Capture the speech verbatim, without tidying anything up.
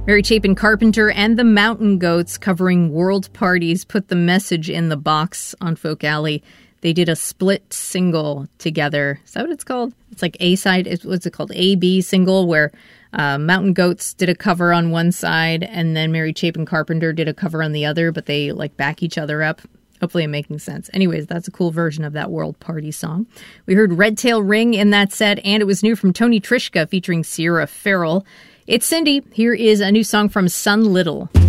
Mary Chapin Carpenter and the Mountain Goats covering World Parties put the message in the box on Folk Alley. They did a split single together. Is that what it's called? It's like A-side. What's it called? A-B single where uh, Mountain Goats did a cover on one side and then Mary Chapin Carpenter did a cover on the other, but they like back each other up. Hopefully I'm making sense. Anyways, that's a cool version of that World Party song. We heard Red Tail Ring in that set, and it was new from Tony Trischka featuring Sierra Farrell. It's Cindy. Here is a new song from Sun Little.